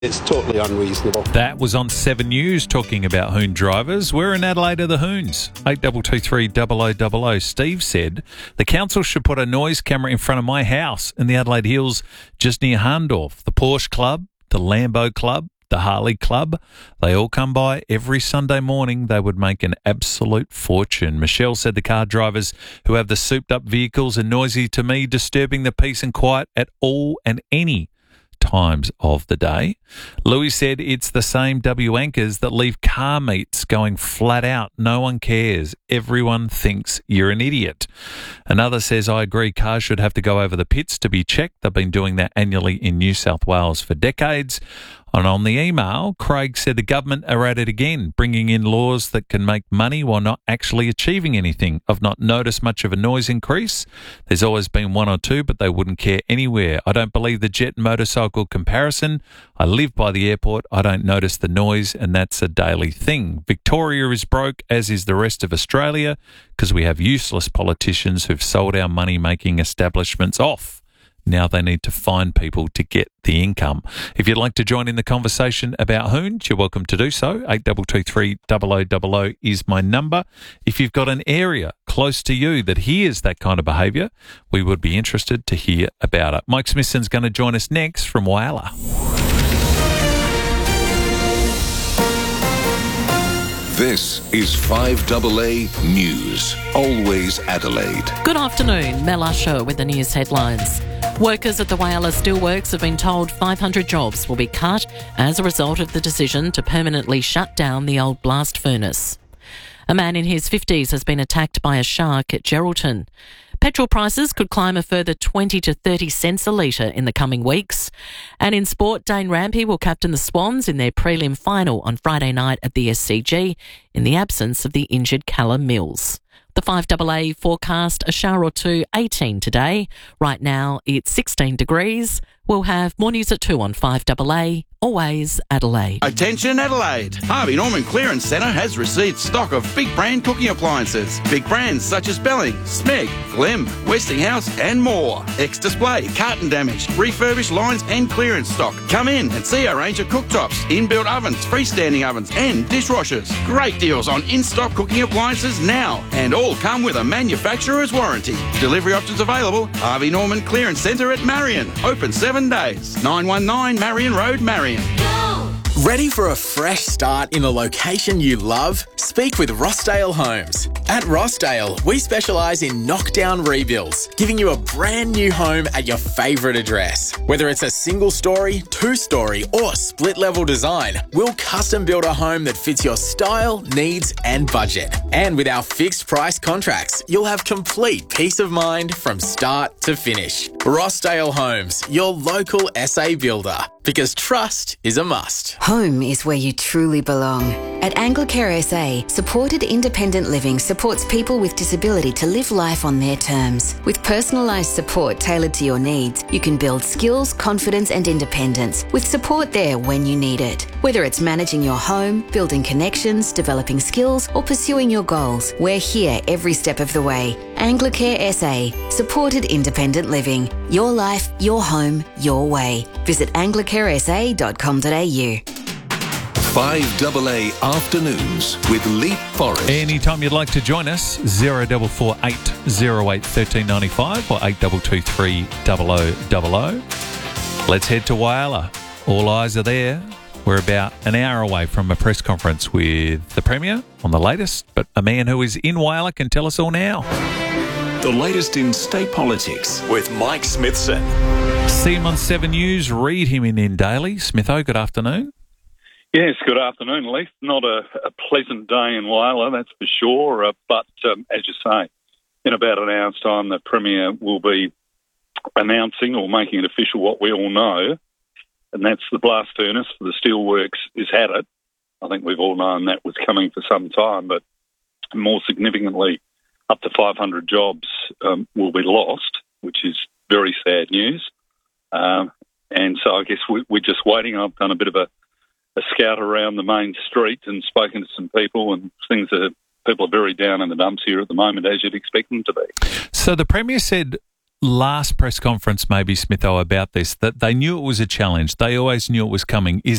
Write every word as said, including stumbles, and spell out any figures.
It's totally unreasonable. That was on Seven News talking about Hoon drivers. We're in Adelaide are the Hoons. eight two two three double oh double oh. Steve said, the council should put a noise camera in front of my house in the Adelaide Hills just near Harndorf. The Porsche Club, the Lambo Club, the Harley Club, they all come by every Sunday morning. They would make an absolute fortune. Michelle said the car drivers who have the souped-up vehicles are noisy to me, disturbing the peace and quiet at all and any times of the day. Louis said it's the same W anchors that leave car meets going flat out. No one cares. Everyone thinks you're an idiot. Another says, I agree, cars should have to go over the pits to be checked. They've been doing that annually in New South Wales for decades. And on the email, Craig said the government are at it again, bringing in laws that can make money while not actually achieving anything. I've not noticed much of a noise increase. There's always been one or two, but they wouldn't care anywhere. I don't believe the jet motorcycle comparison. I live by the airport. I don't notice the noise, and that's a daily thing. Victoria is broke, as is the rest of Australia, because we have useless politicians who've sold our money-making establishments off. Now they need to find people to get the income. If you'd like to join in the conversation about Hoons, you're welcome to do so. eight two two three double oh double oh is my number. If you've got an area close to you that hears that kind of behaviour, we would be interested to hear about it. Mike Smithson's going to join us next from Whyalla. This is five A A News, always Adelaide. Good afternoon, Mel Usher with the news headlines. Workers at the Whyalla Steelworks have been told five hundred jobs will be cut as a result of the decision to permanently shut down the old blast furnace. A man in his fifties has been attacked by a shark at Geraldton. Petrol prices could climb a further twenty to thirty cents a litre in the coming weeks. And in sport, Dane Rampey will captain the Swans in their prelim final on Friday night at the S C G in the absence of the injured Callum Mills. The five A A forecast, a shower or two, eighteen today. Right now it's sixteen degrees. We'll have more news at two on five A A, always Adelaide. Attention Adelaide! Harvey Norman Clearance Centre has received stock of big brand cooking appliances. Big brands such as Belling, Smeg, Glim, Westinghouse and more. Ex-display, carton damage, refurbished lines and clearance stock. Come in and see our range of cooktops, inbuilt ovens, freestanding ovens and dishwashers. Great deals on in-stock cooking appliances now, and all come with a manufacturer's warranty. Delivery options available. Harvey Norman Clearance Centre at Marion. Open seven days. nine one nine Marion Road, Marion. Ready for a fresh start in the location you love? Speak with Rossdale Homes. At Rossdale, we specialise in knockdown rebuilds, giving you a brand new home at your favourite address. Whether it's a single story, two story or split level design, we'll custom build a home that fits your style, needs and budget. And with our fixed price contracts, you'll have complete peace of mind from start to finish. Rossdale Homes, your local S A builder. Because trust is a must. Home is where you truly belong. At Anglicare S A, supported independent living supports people with disability to live life on their terms. With personalised support tailored to your needs, you can build skills, confidence and independence with support there when you need it. Whether it's managing your home, building connections, developing skills or pursuing your goals, we're here every step of the way. Anglicare S A, supported independent living. Your life, your home, your way. Visit anglicare s a dot com dot a u. five A A Afternoons with Leap Forest. Anytime you'd like to join us, zero four four eight zero eight one three nine five or eight two two three double oh double oh. Let's head to Whyalla. All eyes are there. We're about an hour away from a press conference with the Premier on the latest, but a man who is in Whyalla can tell us all now. The latest in state politics with Mike Smithson. See him on Seven News, read him in In Daily. Smitho, good afternoon. Yes, good afternoon, Leith. Not a, a pleasant day in Whyalla, that's for sure. Uh, but um, as you say, in about an hour's time, the Premier will be announcing or making it official what we all know, and that's the blast furnace for the steelworks is at it. I think we've all known that was coming for some time, but more significantly, up to five hundred jobs um, will be lost, which is very sad news. Um, and so I guess we, we're just waiting. I've done a bit of a, a scout around the main street and spoken to some people, and things are people are very down in the dumps here at the moment, as you'd expect them to be. So the Premier said last press conference, maybe, Smitho, about this, that they knew it was a challenge. They always knew it was coming. Is